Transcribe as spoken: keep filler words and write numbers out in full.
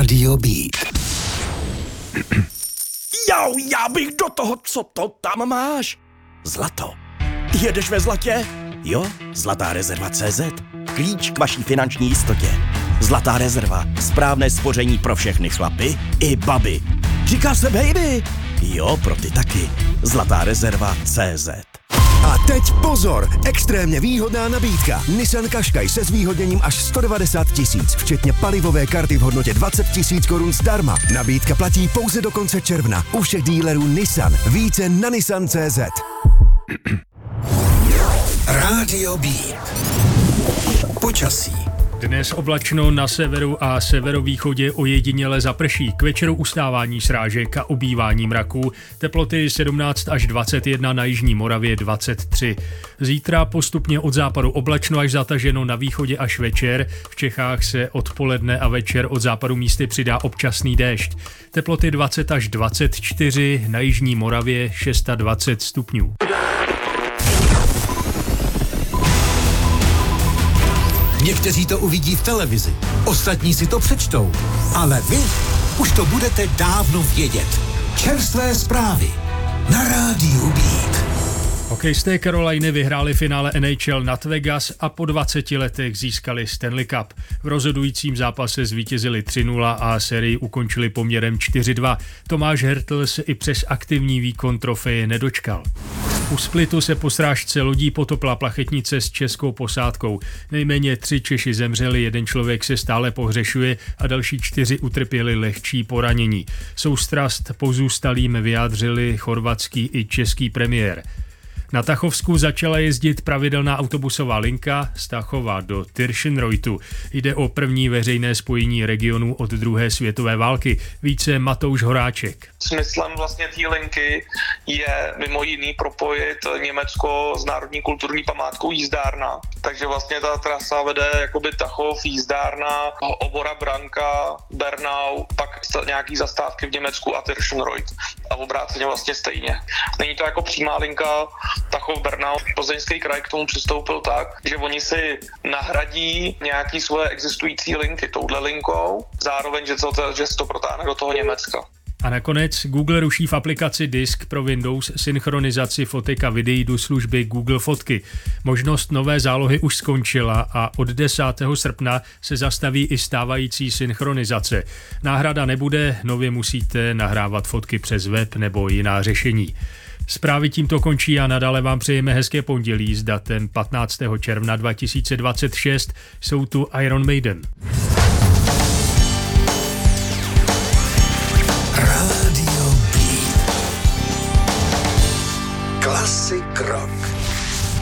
Rádio Beat. Jau, já bych do toho, co to tam máš? Zlato. Jedeš ve zlatě? Jo, Zlatá rezerva tečka cé zet. Klíč k vaší finanční jistotě. Zlatá rezerva. Správné spoření pro všechny chlapy i baby. Říká se baby. Jo, pro ty taky. Zlatá rezerva tečka cé zet. A teď pozor, extrémně výhodná nabídka. Nissan Qashqai se zvýhodněním až sto devadesát tisíc, včetně palivové karty v hodnotě dvacet tisíc korun zdarma. Nabídka platí pouze do konce června u všech dílerů Nissan. Více na nissan tečka cé zet. Rádio Beat. Počasí. Dnes oblačno, na severu a severovýchodě ojediněle zaprší, k večeru ustávání srážek a ubývání mraků, teploty sedmnáct až dvacet jedna, na jižní Moravě dvacet tři. Zítra postupně od západu oblačno až zataženo, na východě až večer, v Čechách se odpoledne a večer od západu místy přidá občasný déšť. Teploty dvacet až dvacet čtyři, na jižní Moravě dvacet šest stupňů. Někteří to uvidí v televizi, ostatní si to přečtou, ale vy už to budete dávno vědět. Čerstvé zprávy na Rádiu Beat. Hokejisté Caroliny vyhráli finále N H L nad Vegas a po dvaceti letech získali Stanley Cup. V rozhodujícím zápase zvítězili tři nula a sérii ukončili poměrem čtyři dva. Tomáš Hertl se i přes aktivní výkon trofeje nedočkal. U Splitu se po srážce lodí potopla plachetnice s českou posádkou. Nejméně tři Češi zemřeli, jeden člověk se stále pohřešuje a další čtyři utrpěli lehčí poranění. Soustrast pozůstalým vyjádřili chorvatský i český premiér. Na Tachovsku začala jezdit pravidelná autobusová linka z Tachova do Tirschenreutu. Jde o první veřejné spojení regionu od druhé světové války. Více Matouš Horáček. Smyslem vlastně té linky je mimo jiný propojit Německo s národní kulturní památkou Jízdárna. Takže vlastně ta trasa vede jakoby Tachov, Jízdárna, Obora, Branka, Bernau, pak nějaký zastávky v Německu a Tirschenreut. A obráceně vlastně stejně. Není to jako přímá linka Tachov, Bernau. Plzeňský kraj k tomu přistoupil tak, že oni si nahradí nějaký svoje existující linky touhle linkou, zároveň, že, to, že se to protáhne do toho Německa. A nakonec Google ruší v aplikaci Disk pro Windows synchronizaci fotek a videí do služby Google Fotky. Možnost nové zálohy už skončila a od desátého srpna se zastaví i stávající synchronizace. Náhrada nebude, nově musíte nahrávat fotky přes web nebo jiná řešení. Zprávy tímto končí a nadále vám přejeme hezké pondělí s datem patnáctého června dva tisíce dvacet šest. Jsou tu Iron Maiden. Rádio Beat. Classic rock.